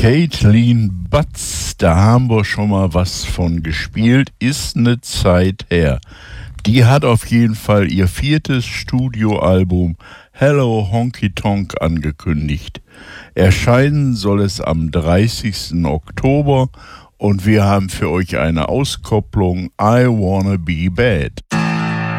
Caitlin Butts, da haben wir schon mal was von gespielt, ist eine Zeit her. Die hat auf jeden Fall ihr 4. Studioalbum Hello Honky Tonk angekündigt. Erscheinen soll es am 30. Oktober und wir haben für euch eine Auskopplung I Wanna Be Bad.